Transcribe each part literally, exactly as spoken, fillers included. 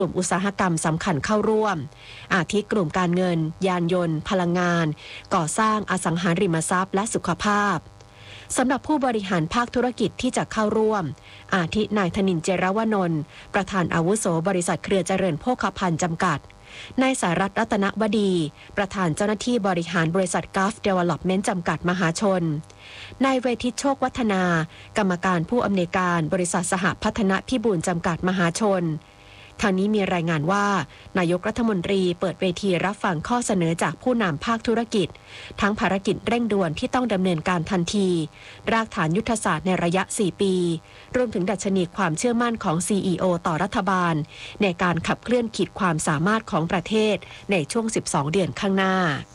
กลุ่มอุตสาหกรรมสำคัญเข้าร่วมอาทิกลุ่มการเงินยานยนต์พลังงานก่อสร้างอสังหาริมทรัพย์และสุขภาพสำหรับผู้บริหารภาคธุรกิจที่จะเข้าร่วมอาทินายธนินทร์ เจรวนนท์ประธานอาวุโสบริษัทเครือเจริญโภคภัณฑ์จำกัดนายสารัตน์ รัตนวดีประธานเจ้าหน้าที่บริหารบริษัทกัฟเดเวล็อปเมนต์จำกัดมหาชนนายเวทิตโชควัฒนากรรมการผู้อำนวยการบริษัทสหพัฒนพิบูลจำกัดมหาชนทางนี้มีรายงานว่านายกรัฐมนตรีเปิดเวทีรับฟังข้อเสนอจากผู้นำภาคธุรกิจทั้งภารกิจเร่งด่วนที่ต้องดำเนินการทันทีรากฐานยุทธศาสตร์ในระยะสี่ปีรวมถึงดัชนีความเชื่อมั่นของ ซี อี โอ ต่อรัฐบาลในการขับเคลื่อนขีดความสามารถของประเทศในช่วงสิบสองเดือนข้างหน้า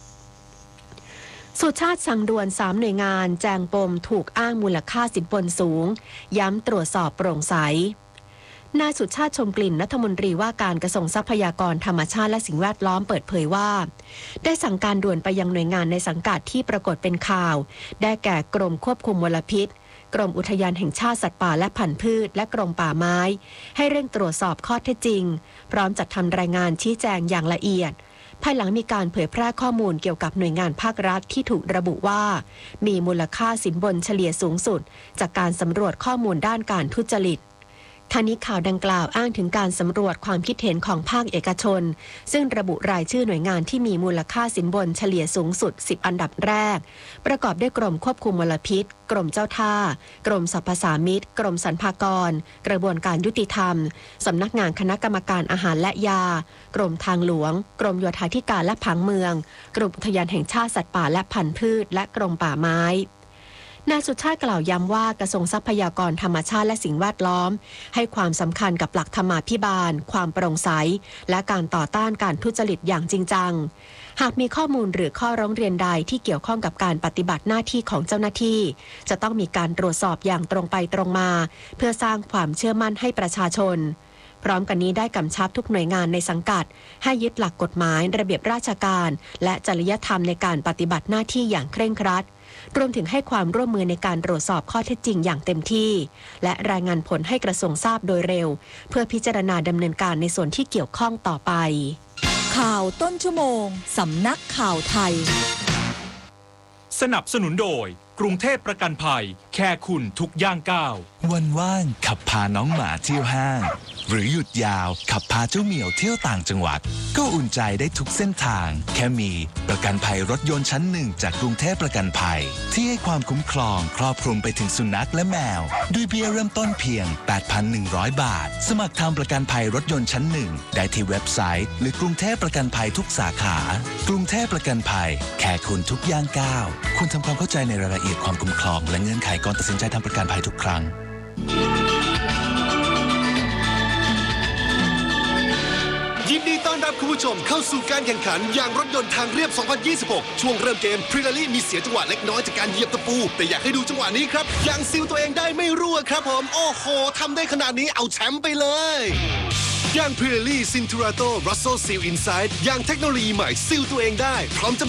สุชาติสั่งด่วนสามหน่วยงานแจงปมถูกอ้างมูลค่าสินบนสูงย้ำตรวจสอบโปร่งใสนายสุชาติชมกลิ่นรัฐมนตรีว่าการกระทรวงทรัพยากรธรรมชาติและสิ่งแวดล้อมเปิดเผยว่าได้สั่งการด่วนไปยังหน่วยงานในสังกัดที่ปรากฏเป็นข่าวได้แก่กรมควบคุมมลพิษกรมอุทยานแห่งชาติสัตว์ป่าและพันธุ์พืชและกรมป่าไม้ให้เร่งตรวจสอบข้อเท็จจริงพร้อมจัดทำรายงานชี้แจงอย่างละเอียดภายหลังมีการเผยแพร่ข้อมูลเกี่ยวกับหน่วยงานภาครัฐที่ถูกระบุว่ามีมูลค่าสินบนเฉลี่ยสูงสุดจากการสำรวจข้อมูลด้านการทุจริตทางนี้ข่าวดังกล่าวอ้างถึงการสำรวจความคิดเห็นของภาคเอกชนซึ่งระบุรายชื่อหน่วยงานที่มีมูลค่าสินบนเฉลี่ยสูงสุดสิบอันดับแรกประกอบด้วยกรมควบคุมมลพิษกรมเจ้าท่ากรมสรรพสามิตกรมสรรพากรกระบวนการยุติธรรมสำนักงานคณะกรรมการอาหารและยากรมทางหลวงกรมโยธาธิการและผังเมืองกรมอุทยานแห่งชาติสัตว์ป่าและพันธุ์พืชและกรมป่าไม้นายสุชาติกล่าวย้ำว่ากระทรวงทรัพยากรธรรมชาติและสิ่งแวดล้อมให้ความสำคัญกับหลักธรรมาภิบาลความโปร่งใสและการต่อต้านการทุจริตอย่างจริงจังหากมีข้อมูลหรือข้อร้องเรียนใดที่เกี่ยวข้องกับการปฏิบัติหน้าที่ของเจ้าหน้าที่จะต้องมีการตรวจสอบอย่างตรงไปตรงมาเพื่อสร้างความเชื่อมั่นให้ประชาชนพร้อมกันนี้ได้กำชับทุกหน่วยงานในสังกัดให้ยึดหลักกฎหมายระเบียบราชการและจริยธรรมในการปฏิบัติหน้าที่อย่างเคร่งครัดรวมถึงให้ความร่วมมือในการตรวจสอบข้อเท็จจริงอย่างเต็มที่และรายงานผลให้กระทรวงทราบโดยเร็วเพื่อพิจารณาดำเนินการในส่วนที่เกี่ยวข้องต่อไปข่าวต้นชั่วโมงสำนักข่าวไทยสนับสนุนโดยกรุงเทพประกันภัยแค่คุณทุกย่างก้าววันว่างขับพาน้องหมาเที่ยวห้างหรือหยุดยาวขับพาเจ้าเหมียวเที่ยวต่างจังหวัดก็อุ่นใจได้ทุกเส้นทางแค่มีประกันภัยรถยนต์ชั้นหนึ่งจากกรุงเทพประกันภัยที่ให้ความคุ้มครองครอบคลุมไปถึงสุนัขและแมวด้วยเบี้ยเริ่มต้นเพียง แปดพันหนึ่งร้อย บาทสมัครทำประกันภัยรถยนต์ชั้นหนึ่งได้ที่เว็บไซต์หรือกรุงเทพประกันภัยทุกสาขากรุงเทพประกันภัยแค่คุณทุกย่างก้าวคุณทำความเข้าใจในรายละเอียดความคุ้มครองและเงื่อนไขก่อนตัดสินใจทำประกันภัยทุกครั้งยินดีต้อนรับคุณผู้ชมเข้าสู่การแข่งขันยางรถยนต์ทางเรียบ สองพันยี่สิบหก ช่วงเริ่มเกมพริลารี่มีเสียจังหวะเล็กน้อยจากการเหยียบตะปูแต่อยากให้ดูจังหวะนี้ครับยางซิลตัวเองได้ไม่รั่วครับผมโอ้โหทำได้ขนาดนี้เอาแชมป์ไปเลยยางพริลารี่ซินทูราโตรัสโซซิลอินไซด์ยางเทคโนโลยีใหม่ซิลตัวเองได้พร้อมจะ